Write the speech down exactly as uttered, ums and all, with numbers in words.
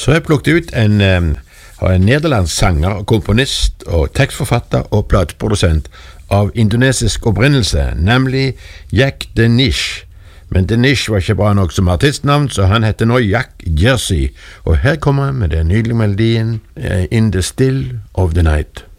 Så jeg plukket ut en, um, en nederlandsk sanger, komponist og tekstforfatter og plateprodusent av indonesisk opprinnelse, nemlig Jack de Nish. Men de Nish var ikke bra nok som artistnavn, så han heter nå Jack Jersey. Og her kommer han med den nydelige melodien uh, In the Still of the Night.